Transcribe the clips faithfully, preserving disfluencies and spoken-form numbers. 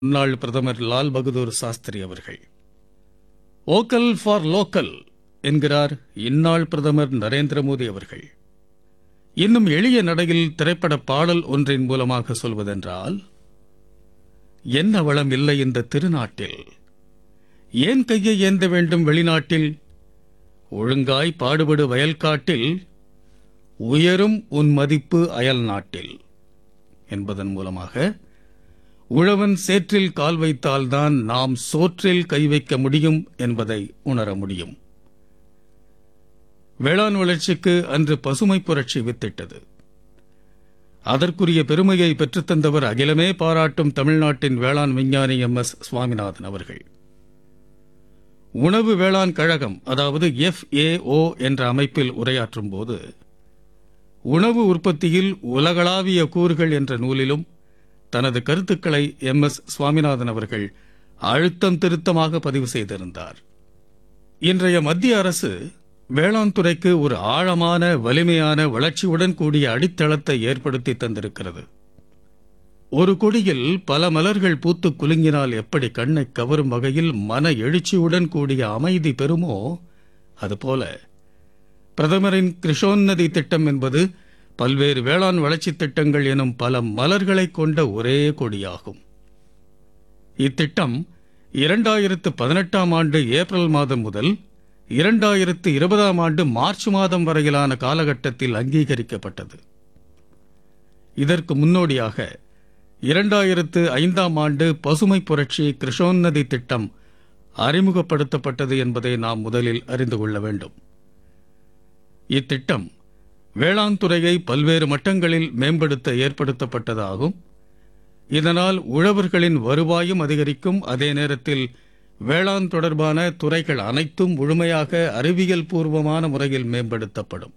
முன்னாள் பிரதமர் லால் பகதூர் சாஸ்திரி அவர்கள். ஓக்கல் ஃபார் லோக்கல் என்கிறார் இந்நாள் பிரதமர் நரேந்திர மோடி அவர்கள். இன்னும் எளிய நடையில் திரைப்பட பாடல் ஒன்றின் மூலமாக சொல்வதென்றால், என்ன வளம் இல்லை இந்த திருநாட்டில், ஏன் கையை ஏந்த வேண்டும் வெளிநாட்டில், ஒழுங்காய் பாடுபடு வயல்காட்டில், உயரும் உன் மதிப்பு அயல் நாட்டில் என்பதன் மூலமாக உழவன் சேற்றில் கால் வைத்தால்தான் நாம் சோற்றில் கை வைக்க முடியும் என்பதை உணர முடியும். வேளாண் வளர்ச்சிக்கு அன்று பசுமை புரட்சி வித்திட்டது. அதற்குரிய பெருமையை பெற்றுத்தந்தவர் அகிலமே பாராட்டும் தமிழ்நாட்டின் வேளாண் விஞ்ஞானி எம் எஸ் சுவாமிநாதன் அவர்கள். உணவு வேளாண் கழகம், அதாவது எஃப் ஏ ஓ என்ற அமைப்பில் உரையாற்றும் போது, உணவு உற்பத்தியில் உலகளாவிய கூறுகள் என்ற நூலிலும் தனது கருத்துக்களை எம் எஸ் சுவாமிநாதன் அவர்கள் அழுத்தம் திருத்தமாக பதிவு செய்திருந்தார். இன்றைய மத்திய அரசு வேளாண் துறைக்கு ஒரு ஆழமான, வலிமையான, வளர்ச்சியுடன் கூடிய அடித்தளத்தை ஏற்படுத்தி தந்திருக்கிறது. ஒரு கொடியில் பல மலர்கள் பூத்து குலுங்கினால் எப்படி கண்ணை கவரும் வகையில் மன எழுச்சியுடன் கூடிய அமைதி பெறுமோ, அதுபோல பிரதமரின் கிருஷோன்னதி திட்டம் என்பது பல்வேறு வேளாண் வளர்ச்சித் திட்டங்கள் எனும் பல மலர்களை கொண்ட ஒரே கொடியாகும். இத்திட்டம் இரண்டாயிரத்து பதினெட்டாம் ஆண்டு ஏப்ரல் மாதம் முதல் இரண்டாயிரத்து இருபதாம் ஆண்டு மார்ச் மாதம் வரையிலான காலகட்டத்தில் அங்கீகரிக்கப்பட்டது. இதற்கு முன்னோடியாக இரண்டாயிரத்து ஐந்தாம் ஆண்டு பசுமை புரட்சி கிருஷோன்னதி திட்டம் அறிமுகப்படுத்தப்பட்டது என்பதை நாம் முதலில் அறிந்து கொள்ள வேண்டும். இத்திட்டம் வேளாண் துறையை பல்வேறு மட்டங்களில் மேம்படுத்த ஏற்படுத்தப்பட்டதாகும். இதனால் உழவர்களின் வருவாயும் அதிகரிக்கும். அதே நேரத்தில் வேளாண் தொடர்பான துறைகள் அனைத்தும் முழுமையாக அறிவியல் பூர்வமான முறையில் மேம்படுத்தப்படும்.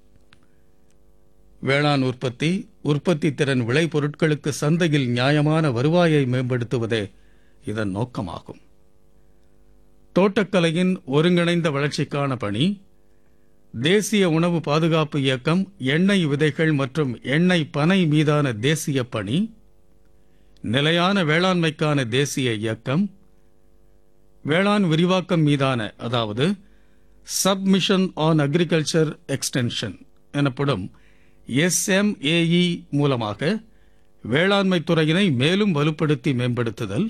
வேளாண் உற்பத்தி, உற்பத்தி திறன், விளை பொருட்களுக்கு சந்தையில் நியாயமான வருவாயை மேம்படுத்துவதே இதன் நோக்கமாகும். தோட்டக்கலையின் ஒருங்கிணைந்த வளர்ச்சிக்கான பணி, தேசிய உணவு பாதுகாப்பு இயக்கம், எண்ணெய் விதைகள் மற்றும் எண்ணெய் பனை மீதான தேசிய பணி, நிலையான வேளாண்மைக்கான தேசிய இயக்கம், வேளாண் விரிவாக்கம் மீதான, அதாவது சப்மிஷன் ஆன் அக்ரிகல்ச்சர் எக்ஸ்டென்ஷன் எனப்படும் எஸ் எம் ஏ இ மூலமாக வேளாண்மை துறையினை மேலும் வலுப்படுத்தி மேம்படுத்துதல்,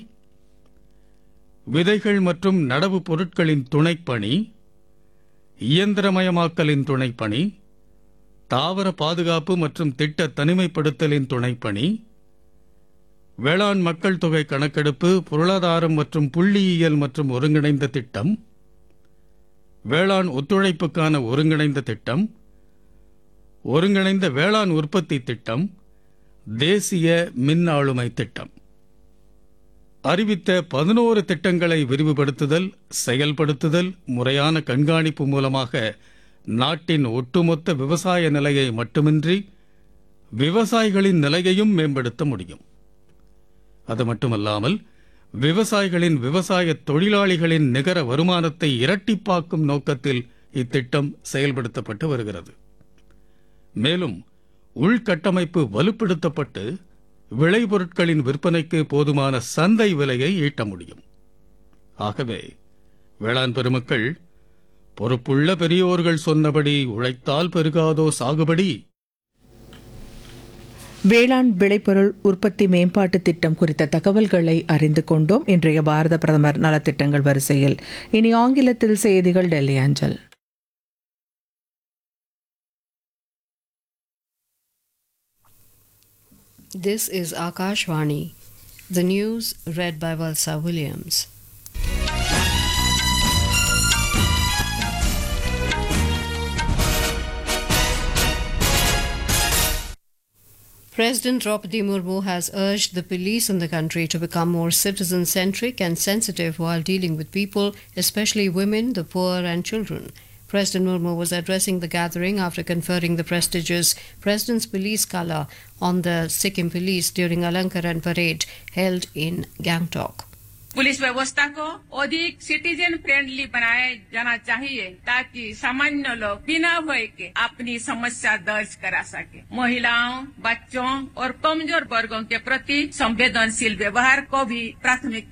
விதைகள் மற்றும் நடவு பொருட்களின் துணைப்பணி, இயந்திரமயமாக்கலின் துணைப்பணி, தாவர பாதுகாப்பு மற்றும் திட்ட தனிமைப்படுத்தலின் துணைப்பணி, வேளாண் மக்கள் தொகை கணக்கெடுப்பு, பொருளாதாரம் மற்றும் புள்ளியியல் மற்றும் ஒருங்கிணைந்த திட்டம், வேளாண் ஒத்துழைப்புக்கான ஒருங்கிணைந்த திட்டம், ஒருங்கிணைந்த வேளாண் உற்பத்தி திட்டம், தேசிய மின் ஆளுமை திட்டம். அறிவித்த பதினோரு திட்டங்களை விரிவுபடுத்துதல், செயல்படுத்துதல், முறையான கண்காணிப்பு மூலமாக நாட்டின் ஒட்டுமொத்த விவசாய நிலையை மட்டுமின்றி விவசாயிகளின் நிலையையும் மேம்படுத்த முடியும். அது மட்டுமல்லாமல் விவசாயிகளின், விவசாய தொழிலாளிகளின் நிகர வருமானத்தை இரட்டிப்பாக்கும் நோக்கத்தில் இத்திட்டம் செயல்படுத்தப்பட்டு வருகிறது. மேலும் உள்கட்டமைப்பு வலுப்படுத்தப்பட்டு விளைபொருட்களின் விற்பனைக்கு போதுமான சந்தை விலையை ஈட்ட முடியும். ஆகவே வேளாண் பெருமக்கள், பொறுப்புள்ள பெரியோர்கள் சொன்னபடி உழைத்தால் பெருகாதோ சாகுபடி. வேளாண் விளைபொருள் உற்பத்தி மேம்பாட்டு திட்டம் குறித்த தகவல்களை அறிந்து கொண்டோம். இன்றைய பாரத பிரதமர் நலத்திட்டங்கள் வரிசையில் இனி ஆங்கிலத்தில் செய்திகள் டெல்லி அஞ்சல். This is Akashvani. The news read by Valsa Williams. President Draupadi Murmu has urged the police in the country to become more citizen-centric and sensitive while dealing with people, especially women, the poor and children. President Murmu was addressing the gathering after conferring the prestigious President's Police Colour on the Sikkim Police during Alankaran parade held in Gangtok. Police व्यवस्था को अधिक citizen friendly बनाया जाना चाहिए ताकि सामान्य लोग बिना भय के अपनी समस्या दर्ज करा सके। महिलाओं, बच्चों और कमजोर वर्गों के प्रति संवेदनशील व्यवहार को भी प्राथमिकता